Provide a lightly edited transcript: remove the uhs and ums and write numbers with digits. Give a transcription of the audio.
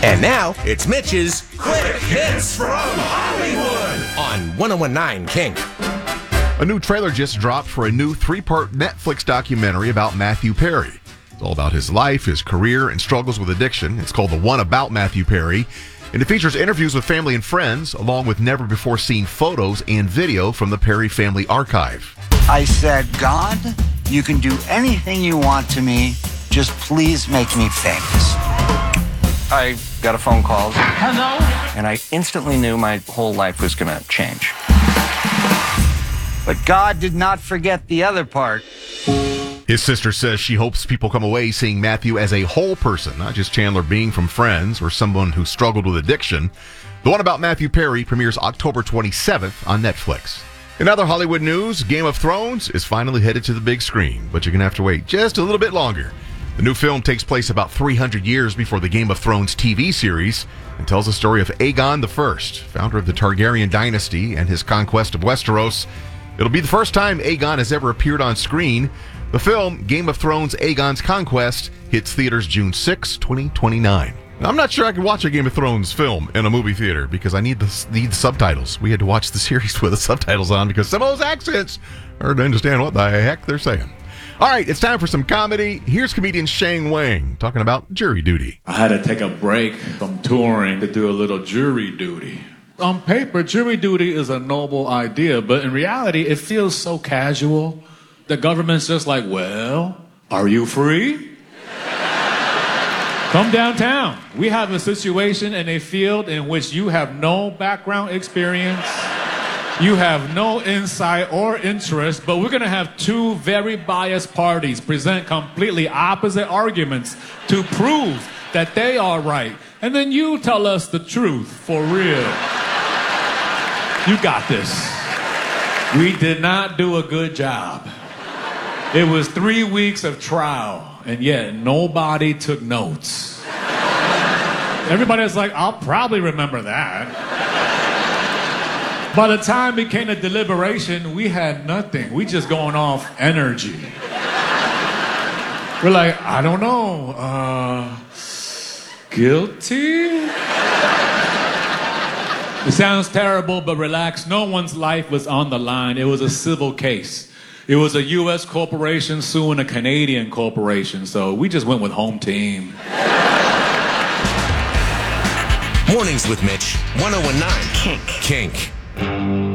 And now, it's Mitch's Quick Hits from Hollywood on 1019 Kink. A new trailer just dropped for a new 3-part Netflix documentary about Matthew Perry. It's all about his life, his career, and struggles with addiction. It's called The One About Matthew Perry, and it features interviews with family and friends, along with never-before-seen photos and video from the Perry family archive. I said, God, you can do anything you want to me, just please make me famous. I got a phone call. Hello? And I instantly knew my whole life was going to change. But God did not forget the other part. His sister says she hopes people come away seeing Matthew as a whole person, not just Chandler Bing from Friends or someone who struggled with addiction. The One About Matthew Perry premieres October 27th on Netflix. In other Hollywood news, Game of Thrones is finally headed to the big screen, but you're going to have to wait just a little bit longer. The new film takes place about 300 years before the Game of Thrones TV series and tells the story of Aegon I, founder of the Targaryen dynasty and his conquest of Westeros. It'll be the first time Aegon has ever appeared on screen. The film, Game of Thrones Aegon's Conquest, hits theaters June 6, 2029. Now, I'm not sure I can watch a Game of Thrones film in a movie theater because I need the subtitles. We had to watch the series with the subtitles on because some of those accents are hard to understand what the heck they're saying. All right, it's time for some comedy. Here's comedian Shane Wang talking about jury duty. I had to take a break from touring to do a little jury duty. On paper, jury duty is a noble idea, but in reality, it feels so casual. The government's just like, well, are you free? Come downtown. We have a situation in a field in which you have no background experience. You have no insight or interest, but we're going to have two very biased parties present completely opposite arguments to prove that they are right. And then you tell us the truth for real. You got this. We did not do a good job. It was 3 weeks of trial, and yet nobody took notes. Everybody was like, I'll probably remember that. By the time it came to deliberation, we had nothing. We just going off energy. We're like, I don't know, guilty? It sounds terrible, but relax. No one's life was on the line. It was a civil case. It was a U.S. corporation suing a Canadian corporation, so we just went with home team. Mornings with Mitch, 1019 Kink.